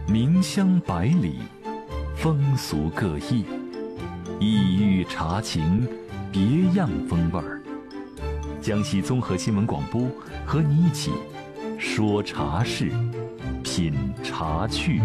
名香百里，风俗各异，异域茶情，别样风味儿。江西综合新闻广播和你一起说茶事，品茶趣。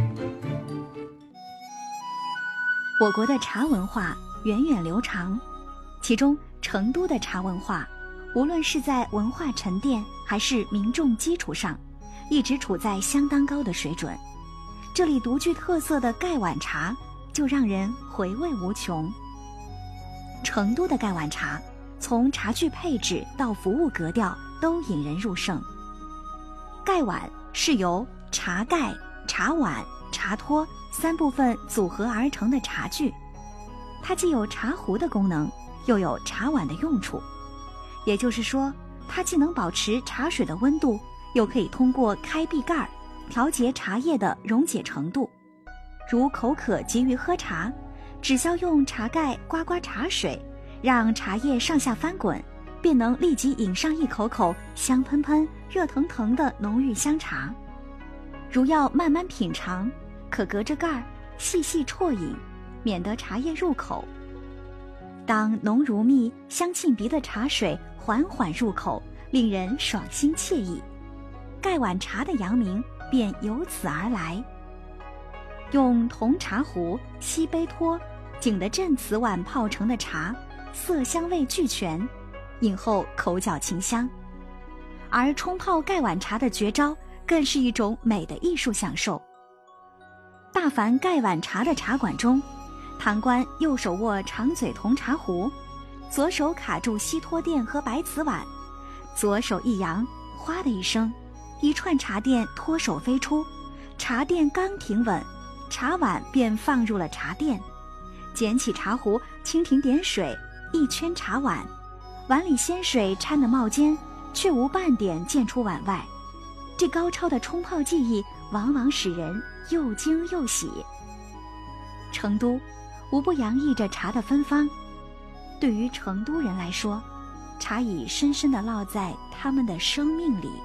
我国的茶文化源远流长，其中成都的茶文化，无论是在文化沉淀还是民众基础上，一直处在相当高的水准。这里独具特色的盖碗茶就让人回味无穷。成都的盖碗茶从茶具配置到服务格调都引人入胜。盖碗是由茶盖、茶碗、茶托三部分组合而成的茶具，它既有茶壶的功能，又有茶碗的用处。也就是说，它既能保持茶水的温度，又可以通过开闭盖调节茶叶的溶解程度。如口渴急于喝茶，只需用茶盖刮刮茶水，让茶叶上下翻滚，便能立即饮上一口口香喷喷、热腾腾的浓郁香茶。如要慢慢品尝，可隔着盖儿细细啜饮，免得茶叶入口。当浓如蜜、香沁鼻的茶水缓缓入口，令人爽心惬意，盖碗茶的扬名便由此而来。用铜茶壶、锡杯托、景德镇瓷碗泡成的茶，色香味俱全，饮后口角清香。而冲泡盖碗茶的绝招，更是一种美的艺术享受。大凡盖碗茶的茶馆中，堂倌右手握长嘴铜茶壶，左手卡住锡托垫和白瓷碗，左手一扬，哗的一声，一串茶垫脱手飞出，茶垫刚停稳，茶碗便放入了茶垫。捡起茶壶，蜻蜓点水，一圈茶碗，碗里鲜水掺得冒尖，却无半点溅出碗外。这高超的冲泡技艺，往往使人又惊又喜。成都无不洋溢着茶的芬芳，对于成都人来说，茶已深深地烙在他们的生命里。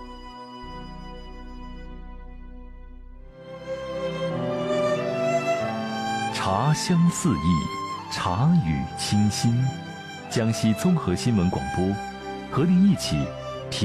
茶香四溢，茶语清新。江西综合新闻广播和您一起